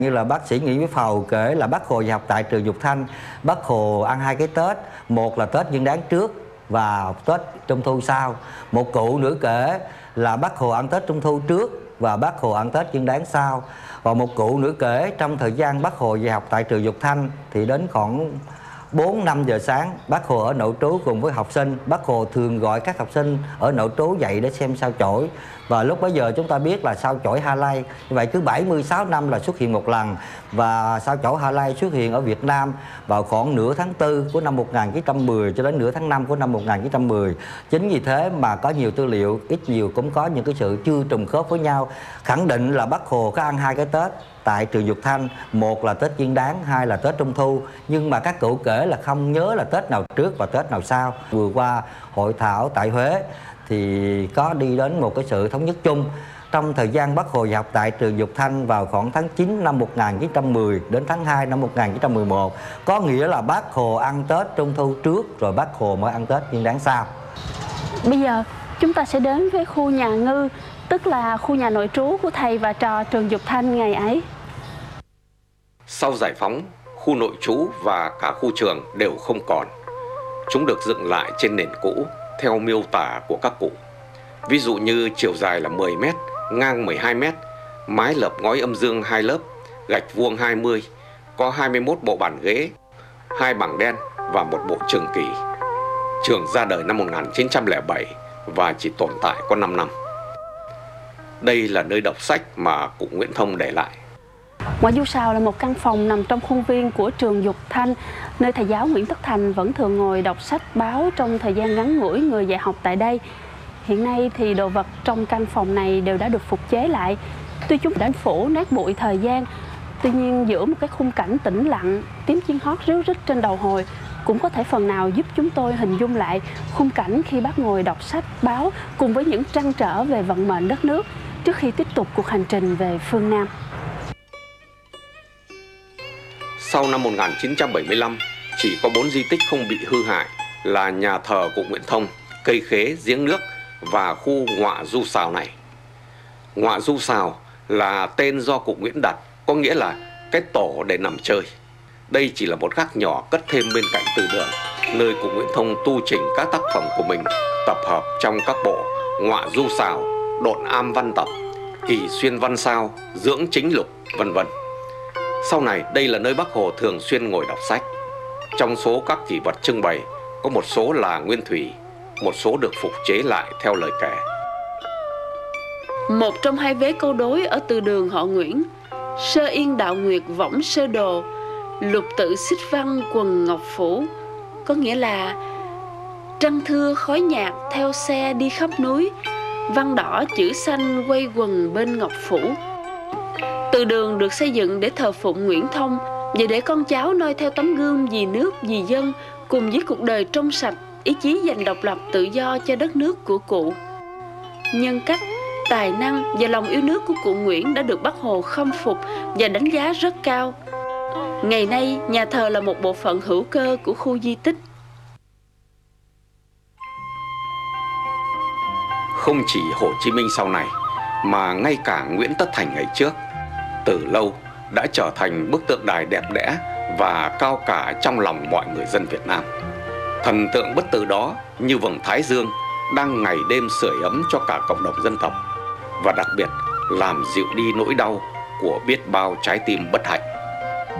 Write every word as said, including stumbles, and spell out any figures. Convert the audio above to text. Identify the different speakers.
Speaker 1: Như là bác sĩ Nguyễn Viết Phầu kể là Bác Hồ về học tại trường Dục Thanh, Bác Hồ ăn hai cái Tết, một là Tết Nguyên Đán trước và Tết Trung Thu sau. Một cụ nữa kể là Bác Hồ ăn Tết Trung Thu trước và Bác Hồ ăn Tết Nguyên Đán sau. Và một cụ nữa kể trong thời gian Bác Hồ về học tại trường Dục Thanh thì đến khoảng bốn năm giờ sáng, Bác Hồ ở nội trú cùng với học sinh. Bác Hồ thường gọi các học sinh ở nội trú dậy để xem sao chổi. Và lúc bấy giờ chúng ta biết là sao chổi Ha Lay. Như vậy cứ bảy mươi sáu năm là xuất hiện một lần. Và sao chổi Ha Lay xuất hiện ở Việt Nam vào khoảng nửa tháng tư của năm một nghìn chín trăm mười cho đến nửa tháng năm của năm một nghìn chín trăm mười. Chính vì thế mà có nhiều tư liệu, ít nhiều cũng có những cái sự chưa trùng khớp với nhau, khẳng định là Bác Hồ có ăn hai cái Tết tại trường Dục Thanh, một là Tết Nguyên Đán, hai là Tết Trung Thu. Nhưng mà các cụ kể là không nhớ là Tết nào trước và Tết nào sau. Vừa qua hội thảo tại Huế thì có đi đến một cái sự thống nhất chung. Trong thời gian Bác Hồ học tại trường Dục Thanh vào khoảng tháng chín năm một nghìn chín trăm mười đến tháng hai năm một nghìn chín trăm mười một, có nghĩa là Bác Hồ ăn Tết Trung Thu trước rồi Bác Hồ mới ăn Tết Nguyên Đán sau.
Speaker 2: Bây giờ chúng ta sẽ đến với khu nhà ngư, tức là khu nhà nội trú của thầy và trò trường Dục Thanh ngày ấy.
Speaker 3: Sau giải phóng, khu nội trú và cả khu trường đều không còn. Chúng được dựng lại trên nền cũ theo miêu tả của các cụ. Ví dụ như chiều dài là mười mét, ngang mười hai mét, mái lợp ngói âm dương hai lớp, gạch vuông hai mươi, có hai mươi mốt bộ bàn ghế, hai bảng đen và một bộ trường kỳ. Trường ra đời năm một nghìn chín trăm lẻ bảy và chỉ tồn tại có năm năm. Đây là nơi đọc sách mà cụ Nguyễn Thông để lại.
Speaker 2: Ngoại du sào là một căn phòng nằm trong khuôn viên của trường Dục Thanh, nơi thầy giáo Nguyễn Tất Thành vẫn thường ngồi đọc sách báo trong thời gian ngắn ngủi người dạy học tại đây. Hiện nay thì đồ vật trong căn phòng này đều đã được phục chế lại. Tuy chúng đã phủ nát bụi thời gian, tuy nhiên giữa một cái khung cảnh tĩnh lặng, tiếng chim hót ríu rít trên đầu hồi cũng có thể phần nào giúp chúng tôi hình dung lại khung cảnh khi bác ngồi đọc sách báo cùng với những trăn trở về vận mệnh đất nước trước khi tiếp tục cuộc hành trình về phương Nam.
Speaker 3: Sau năm một nghìn chín trăm bảy mươi lăm, chỉ có bốn di tích không bị hư hại là nhà thờ cụ Nguyễn Thông, cây khế, giếng nước và khu Ngọa Du Sào này. Ngọa Du Sào là tên do cụ Nguyễn đặt, có nghĩa là cái tổ để nằm chơi. Đây chỉ là một gác nhỏ cất thêm bên cạnh từ đường, nơi cụ Nguyễn Thông tu chỉnh các tác phẩm của mình, tập hợp trong các bộ Ngọa Du Sào, Độn Am Văn Tập, Kỳ Xuyên Văn Sao, Dưỡng Chính Lục, vân vân. Sau này, đây là nơi Bác Hồ thường xuyên ngồi đọc sách. Trong số các kỷ vật trưng bày, có một số là nguyên thủy, một số được phục chế lại theo lời kể.
Speaker 4: Một trong hai vế câu đối ở từ đường họ Nguyễn: sơ yên đạo nguyệt võng sơ đồ, lục tự xích văn quần ngọc phủ, có nghĩa là trăng thưa khói nhạt theo xe đi khắp núi, văn đỏ chữ xanh quay quần bên ngọc phủ. Từ đường được xây dựng để thờ phụng Nguyễn Thông và để con cháu noi theo tấm gương vì nước vì dân cùng với cuộc đời trong sạch, ý chí giành độc lập tự do cho đất nước của cụ. Nhân cách, tài năng và lòng yêu nước của cụ Nguyễn đã được Bác Hồ khâm phục và đánh giá rất cao. Ngày nay, nhà thờ là một bộ phận hữu cơ của khu di tích.
Speaker 3: Không chỉ Hồ Chí Minh sau này, mà ngay cả Nguyễn Tất Thành ngày trước, từ lâu đã trở thành bức tượng đài đẹp đẽ và cao cả trong lòng mọi người dân Việt Nam. Thần tượng bất tử đó như vầng thái dương đang ngày đêm sưởi ấm cho cả cộng đồng dân tộc, và đặc biệt làm dịu đi nỗi đau của biết bao trái tim bất hạnh.